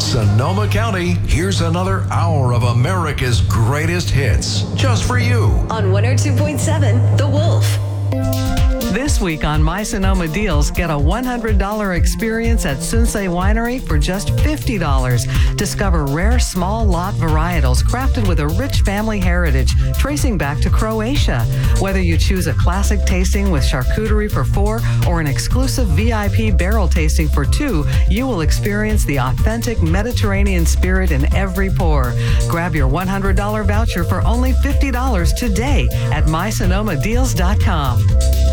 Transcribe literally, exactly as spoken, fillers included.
Sonoma County, here's another hour of America's greatest hits, just for you. On one oh two point seven, The Wolf. This week on My Sonoma Deals, get a one hundred dollars experience at Sunsei Winery for just fifty dollars. Discover rare small lot varietals crafted with a rich family heritage tracing back to Croatia. Whether you choose a classic tasting with charcuterie for four or an exclusive V I P barrel tasting for two, you will experience the authentic Mediterranean spirit in every pour. Grab your one hundred dollars voucher for only fifty dollars today at my sonoma deals dot com.